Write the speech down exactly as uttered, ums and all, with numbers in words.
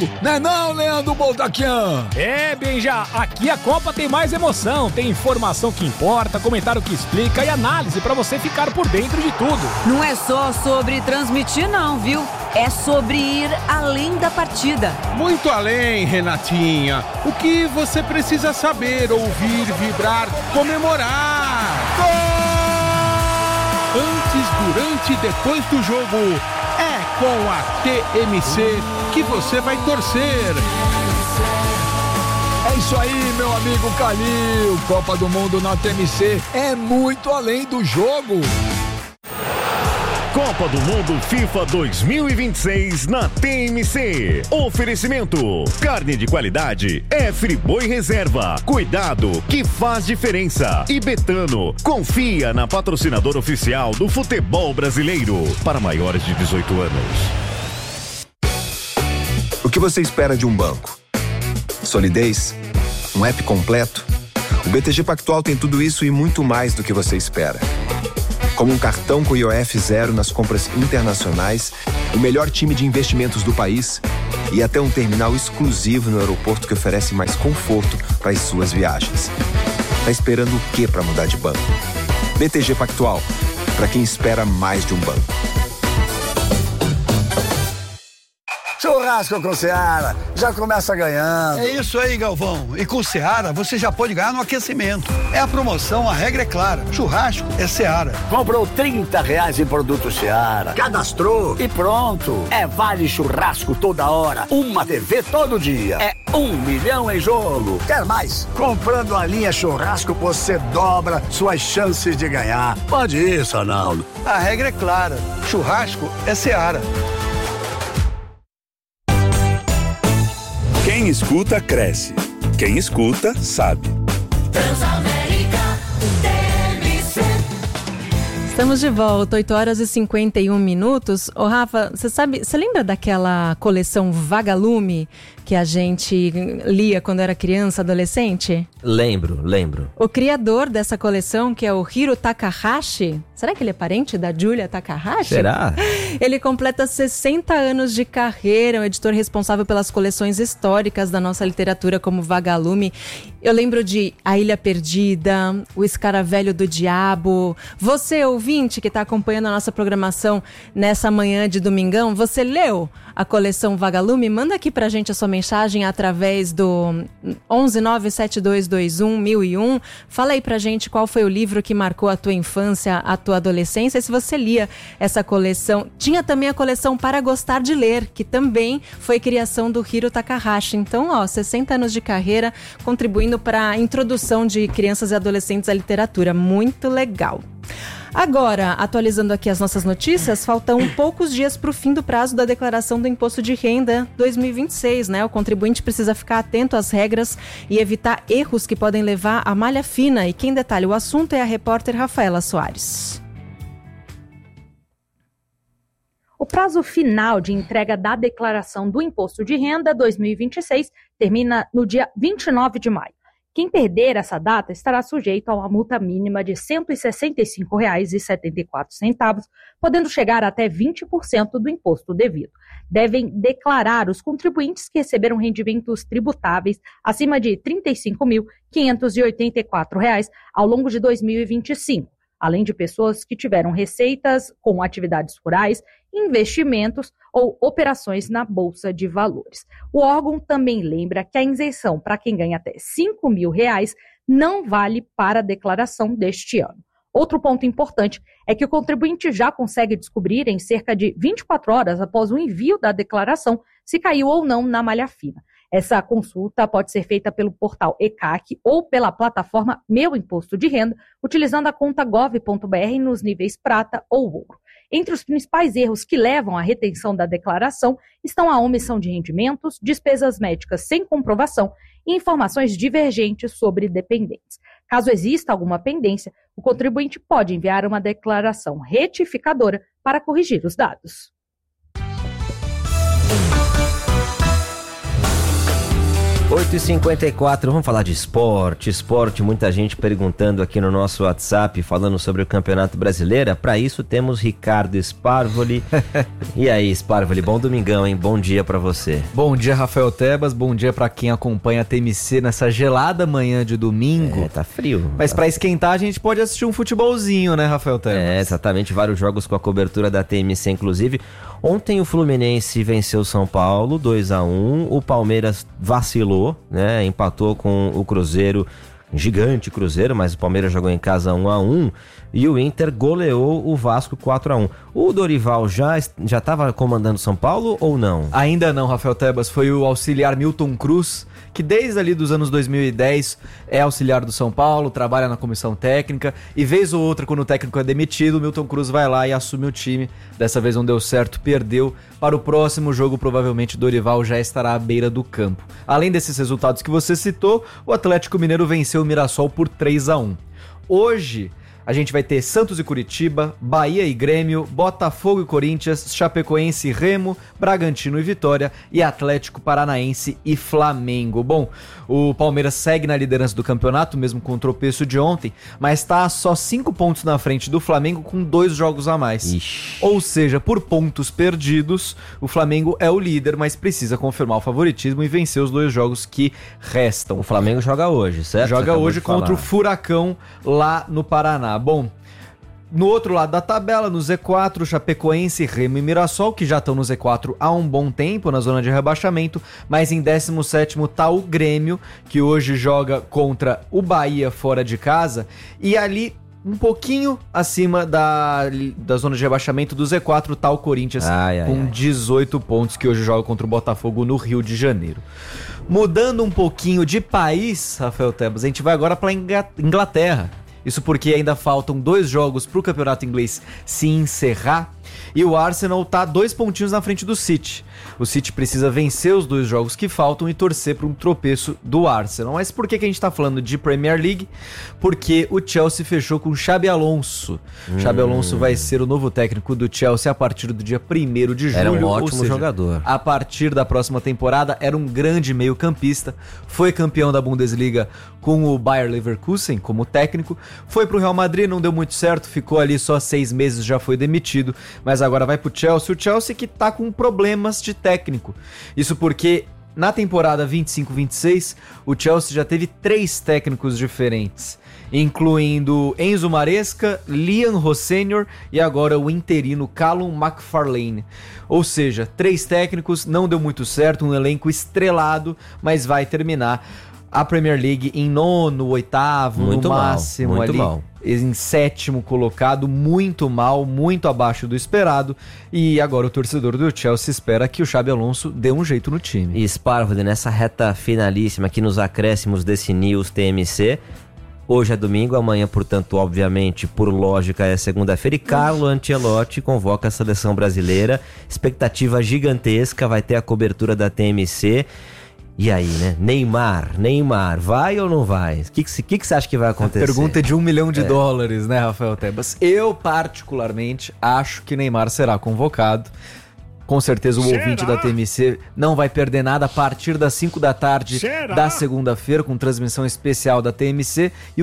Né não, Leandro Boldaquian? É, Benja, aqui a Copa tem mais emoção, tem informação que importa, comentário que explica e análise pra você ficar por dentro de tudo. Não é só sobre transmitir não, viu? É sobre ir além da partida. Muito além, Renatinha. O que você precisa saber, ouvir, vibrar, comemorar. Gol! Antes, durante e depois do jogo, é com a T M C que você vai torcer. É isso aí, meu amigo Calil. Copa do Mundo na T M C é muito além do jogo. Copa do Mundo FIFA dois mil e vinte e seis na T M C. Oferecimento: carne de qualidade é Friboi Reserva. Cuidado que faz diferença. E Betano, confia na patrocinadora oficial do futebol brasileiro. Para maiores de dezoito anos. O que você espera de um banco? Solidez? Um app completo? O B T G Pactual tem tudo isso e muito mais do que você espera. Como um cartão com I O F zero nas compras internacionais, o melhor time de investimentos do país e até um terminal exclusivo no aeroporto que oferece mais conforto para as suas viagens. Tá esperando o quê para mudar de banco? B T G Pactual, para quem espera mais de um banco. Churrasco com Seara, já começa ganhando. É isso aí, Galvão. E com Seara, você já pode ganhar no aquecimento. É a promoção, a regra é clara. Churrasco é Seara. Comprou trinta reais em produto Seara, cadastrou e pronto. É vale churrasco toda hora, uma T V todo dia. É um milhão em jogo. Quer mais? Comprando a linha churrasco, você dobra suas chances de ganhar. Pode isso, Arnaldo. A regra é clara. Churrasco é Seara. Quem escuta, cresce. Quem escuta, sabe. Transamérica T M C. Estamos de volta, oito horas e cinquenta e um minutos. Ô Rafa, você sabe, você lembra daquela coleção Vagalume que a gente lia quando era criança, adolescente? Lembro, lembro. O criador dessa coleção, que é o Hiro Takahashi, será que ele é parente da Julia Takahashi? Será? Ele completa sessenta anos de carreira, é um editor responsável pelas coleções históricas da nossa literatura como Vagalume. Eu lembro de A Ilha Perdida, O Escaravelho do Diabo. Você, ouvinte, que está acompanhando a nossa programação nessa manhã de domingão, você leu a coleção Vagalume? Manda aqui pra gente a sua mensagem através do onze nove sete dois dois um mil e um. Fala aí pra gente qual foi o livro que marcou a tua infância, a tua adolescência, e se você lia essa coleção. Tinha também a coleção Para Gostar de Ler, que também foi criação do Hiro Takahashi. Então, ó, sessenta anos de carreira contribuindo para a introdução de crianças e adolescentes à literatura. Muito legal. Agora, atualizando aqui as nossas notícias, faltam poucos dias para o fim do prazo da declaração do Imposto de Renda dois mil e vinte e seis, né? O contribuinte precisa ficar atento às regras e evitar erros que podem levar à malha fina. E quem detalha o assunto é a repórter Rafaela Soares. O prazo final de entrega da declaração do Imposto de Renda dois mil e vinte e seis termina no dia vinte e nove de maio. Quem perder essa data estará sujeito a uma multa mínima de cento e sessenta e cinco reais e setenta e quatro centavos, podendo chegar até vinte por cento do imposto devido. Devem declarar os contribuintes que receberam rendimentos tributáveis acima de trinta e cinco mil quinhentos e oitenta e quatro reais ao longo de dois mil e vinte e cinco, além de pessoas que tiveram receitas com atividades rurais, investimentos ou operações na Bolsa de Valores. O órgão também lembra que a isenção para quem ganha até cinco mil reais não vale para a declaração deste ano. Outro ponto importante é que o contribuinte já consegue descobrir em cerca de vinte e quatro horas após o envio da declaração se caiu ou não na malha fina. Essa consulta pode ser feita pelo portal E C A C ou pela plataforma Meu Imposto de Renda, utilizando a conta gov ponto br nos níveis prata ou ouro. Entre os principais erros que levam à retenção da declaração estão a omissão de rendimentos, despesas médicas sem comprovação e informações divergentes sobre dependentes. Caso exista alguma pendência, o contribuinte pode enviar uma declaração retificadora para corrigir os dados. oito oito e cinquenta e quatro, vamos falar de esporte, esporte, muita gente perguntando aqui no nosso WhatsApp, falando sobre o Campeonato Brasileiro. Para isso temos Ricardo Sparvoli. E aí, Sparvoli, bom domingão, hein? Bom dia pra você. Bom dia, Rafael Tebas, bom dia pra quem acompanha a T M C nessa gelada manhã de domingo. É, tá frio. Mas tá pra esquentar a gente pode assistir um futebolzinho, né, Rafael Tebas? É, exatamente, vários jogos com a cobertura da T M C, inclusive. Ontem o Fluminense venceu o São Paulo, dois a um, o Palmeiras vacilou, né, empatou com o Cruzeiro, gigante Cruzeiro, mas o Palmeiras jogou em casa um a um, e o Inter goleou o Vasco quatro a um. O Dorival já já estava comandando São Paulo ou não? Ainda não, Rafael Tebas, foi o auxiliar Milton Cruz, que desde ali dos anos dois mil e dez é auxiliar do São Paulo, trabalha na comissão técnica, e vez ou outra, quando o técnico é demitido, o Milton Cruz vai lá e assume o time. Dessa vez não deu certo, perdeu. Para o próximo jogo, provavelmente Dorival já estará à beira do campo. Além desses resultados que você citou, o Atlético Mineiro venceu o Mirassol por três a um. Hoje a gente vai ter Santos e Curitiba, Bahia e Grêmio, Botafogo e Corinthians, Chapecoense e Remo, Bragantino e Vitória e Atlético Paranaense e Flamengo. Bom, o Palmeiras segue na liderança do campeonato, mesmo com o tropeço de ontem, mas está só cinco pontos na frente do Flamengo com dois jogos a mais. Ixi. Ou seja, por pontos perdidos, o Flamengo é o líder, mas precisa confirmar o favoritismo e vencer os dois jogos que restam. O Flamengo joga hoje, certo? Joga hoje contra o Furacão lá no Paraná. Bom, no outro lado da tabela, no Z quatro, Chapecoense, Remo e Mirassol, que já estão no Z quatro há um bom tempo, na zona de rebaixamento, mas em décimo sétimo tá o Grêmio, que hoje joga contra o Bahia fora de casa, e ali um pouquinho acima da, da zona de rebaixamento do Z quatro tá o Corinthians, ai, ai, com ai. dezoito pontos, que hoje joga contra o Botafogo no Rio de Janeiro. Mudando um pouquinho de país, Rafael Tebas, a gente vai agora para Inglaterra. Isso porque ainda faltam dois jogos para o campeonato inglês se encerrar e o Arsenal tá dois pontinhos na frente do City. O City precisa vencer os dois jogos que faltam e torcer para um tropeço do Arsenal. Mas por que, que a gente tá falando de Premier League? Porque o Chelsea fechou com Xabi Alonso. Hum. Xabi Alonso vai ser o novo técnico do Chelsea a partir do dia primeiro de julho. Era um ótimo seja, jogador. A partir da próxima temporada era um grande meio-campista. Foi campeão da Bundesliga com o Bayer Leverkusen como técnico. Foi pro Real Madrid, não deu muito certo, ficou ali só seis meses, já foi demitido, mas agora vai pro Chelsea, o Chelsea que tá com problemas de técnico. Isso porque na temporada vinte e cinco vinte e seis, o Chelsea já teve três técnicos diferentes, incluindo Enzo Maresca, Liam Rossenior e agora o interino Callum McFarlane. Ou seja, três técnicos, não deu muito certo, um elenco estrelado, mas vai terminar a Premier League em nono, oitavo, muito no máximo, mal, muito ali mal. Em sétimo colocado, muito mal, muito abaixo do esperado. E agora o torcedor do Chelsea espera que o Xabi Alonso dê um jeito no time. E Sparvoli, nessa reta finalíssima aqui nos acréscimos desse News T M C, hoje é domingo, amanhã, portanto, obviamente, por lógica, é segunda-feira. E Carlo Ancelotti convoca a seleção brasileira. Expectativa gigantesca, vai ter a cobertura da T M C. E aí, né? Neymar, Neymar, vai ou não vai? O que, que, que, que você acha que vai acontecer? A pergunta é de um milhão de é. dólares, né, Rafael Tebas? Eu, particularmente, acho que Neymar será convocado. Com certeza o Será? ouvinte da T M C não vai perder nada a partir das cinco da tarde Será? da segunda-feira, com transmissão especial da T M C. E